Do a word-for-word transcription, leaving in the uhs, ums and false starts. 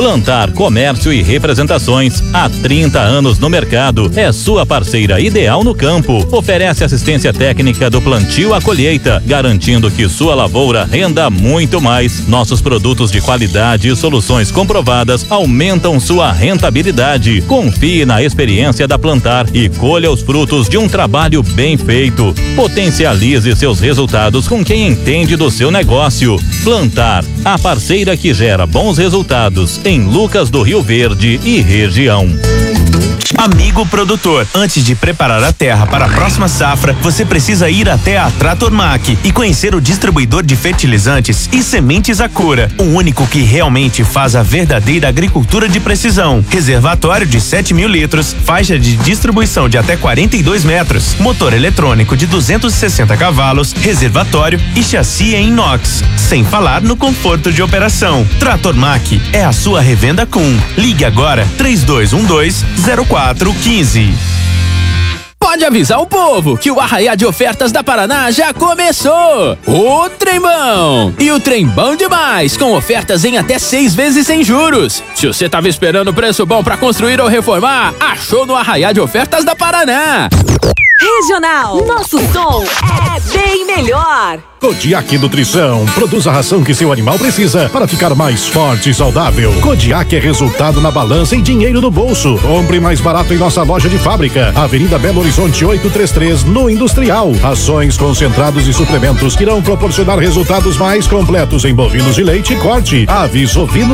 Plantar Comércio e Representações, há trinta anos no mercado, é sua parceira ideal no campo. Oferece assistência técnica do plantio à colheita, garantindo que sua lavoura renda muito mais. Nossos produtos de qualidade e soluções comprovadas aumentam sua rentabilidade. Confie na experiência da Plantar e colha os frutos de um trabalho bem feito. Potencialize seus resultados com quem entende do seu negócio. Plantar, a parceira que gera bons resultados em Lucas do Rio Verde e região. Amigo produtor, antes de preparar a terra para a próxima safra, você precisa ir até a Tratormac e conhecer o distribuidor de fertilizantes e sementes Acura, o único que realmente faz a verdadeira agricultura de precisão. Reservatório de sete mil litros, faixa de distribuição de até quarenta e dois metros, motor eletrônico de duzentos e sessenta cavalos, reservatório e chassi em inox, sem falar no conforto de operação. Tratormac é a sua revenda Kuhn. Ligue agora três dois um dois zero quatro quinze. Pode avisar o povo que o Arraiá de Ofertas da Paraná já começou! O trem bom! E o trem bom demais, com ofertas em até seis vezes sem juros. Se você tava esperando preço bom para construir ou reformar, achou no Arraiá de Ofertas da Paraná. Regional, nosso som é bem melhor. Kodiak Nutrição produz a ração que seu animal precisa para ficar mais forte e saudável. Kodiak é resultado na balança e dinheiro no bolso. Compre mais barato em nossa loja de fábrica, Avenida Belo Horizonte oitocentos e trinta e três, no Industrial. Rações, concentrados e suplementos que irão proporcionar resultados mais completos em bovinos de leite e corte, aves, ovinos